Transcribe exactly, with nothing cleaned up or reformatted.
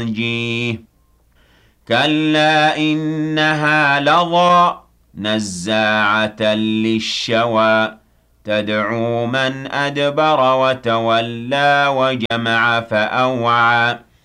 ينجيه كلا إنها لظى نزاعة للشوى تدعو من أدبر وتولى وجمع فأوعى